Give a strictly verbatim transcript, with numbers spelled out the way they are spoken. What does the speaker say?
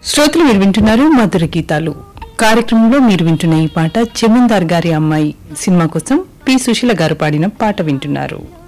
శ్రోతలు మీరు వింటున్నారు మధుర గీతాలు కార్యక్రమంలో మీరు వింటున్న ఈ పాట జమీందార్ గారి అమ్మాయి సినిమా కోసం పి సుశీల గారు పాడిన పాట వింటున్నారు.